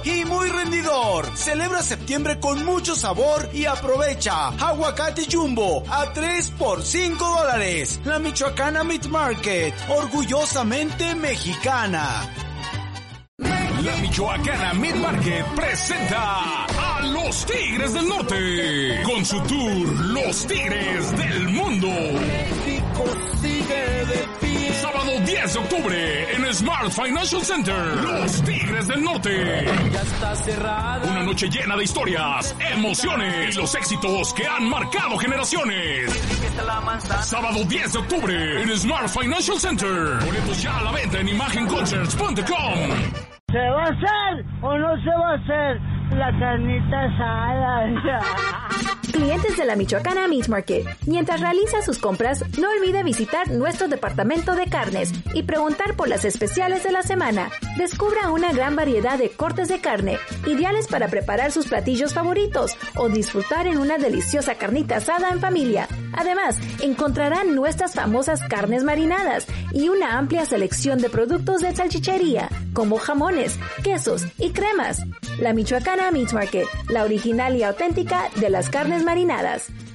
y muy rendidor. Celebra septiembre con mucho sabor y aprovecha aguacate jumbo a 3 por $5. La Michoacana Meat Market, orgullosamente mexicana. La Michoacana Meat Market presenta a los Tigres del Norte con su tour Los Tigres del Mundo. México sigue de pie. Sábado 10 de octubre en Smart Financial Center. Los Tigres del Norte. Ya está cerrada. Una noche llena de historias, emociones y los éxitos que han marcado generaciones. Sábado 10 de octubre en Smart Financial Center. Boletos ya a la venta en imagenconcerts.com. ¿Se va a hacer o no se va a hacer la carnita asada? Clientes de la Michoacana Meat Market, mientras realiza sus compras, no olvide visitar nuestro departamento de carnes y preguntar por las especiales de la semana. Descubra una gran variedad de cortes de carne, ideales para preparar sus platillos favoritos o disfrutar en una deliciosa carnita asada en familia. Además, encontrarán nuestras famosas carnes marinadas y una amplia selección de productos de salchichería, como jamones, quesos y cremas. La Michoacana Meat Market, la original y auténtica de las carnes marinadas.